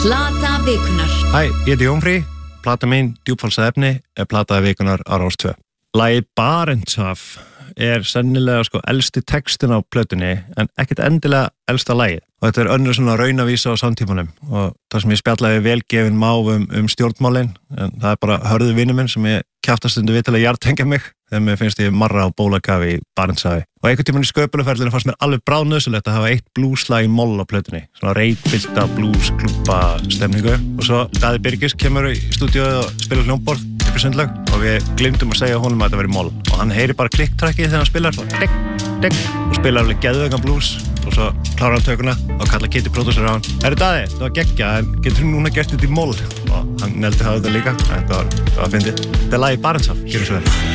Plata vikunar. Hæ, ég heiti Jónfrí. Plata mín, djúpfalsað efni, plata vikunar á Rás 2. Lagið Barentshaf sennilega elsti textin á plötunni, en ekkert endilega elsta lagið. Og þetta önnur svona raunavísa á samtímanum. Og það sem ég spjallaði velgefin máf stjórnmálin, en það bara hörðu vinur minn sem ég kjaftast stundu við til að jartengja mig, þegar mér finnst ég marra á bólakafi í Barentshafi. Og einhvern tímann í sköpunarferðinu fannst mér alveg bráðnauðsynlegt að hafa eitt blueslag í moll á plötunni. Svona reykfyllta blues klúbba stemningu. Og svo Daði Birgis kemur í stúdíóið og spilar hljómborð upp í sundlaug og við gleymdum að segja honum að þetta væri moll. Og hann heyri bara klikktrakkið þegar hann spilar svo degg, degg, og spilar alveg geðveikan blues og svo klárar hann tökuna og kallar Kitty Producer á hann. Daði, það var geggja, en getur þú núna gert þetta í moll? Og hann neldi hafa þetta líka, en það var fyndið. Þetta er lagið Barentshaf, gerum svo vel.